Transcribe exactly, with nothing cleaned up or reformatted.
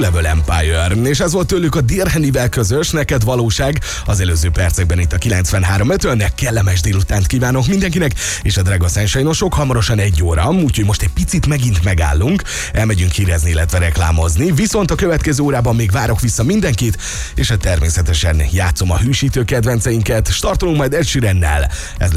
Level Empire. És ez volt tőlük a Dirhenivel közös, neked valóság az előző percekben itt a kilencvenhárom ötvennek. Kellemes délutánt kívánok mindenkinek, és a drága Sunshine-osok hamarosan egy óra, úgyhogy most egy picit megint megállunk, elmegyünk hírezni, illetve reklámozni, viszont a következő órában még várok vissza mindenkit, és hát természetesen játszom a hűsítő kedvenceinket, startolunk majd Ed Sheerannel. Ez